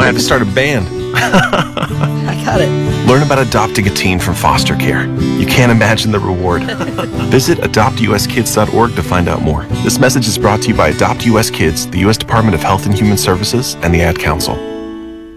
had to start a band. I got it. Learn about adopting a teen from foster care. You can't imagine the reward. Visit adoptuskids.org to find out more. This message is brought to you by Adopt US Kids, the U.S. Department of Health and Human Services, and the Ad Council.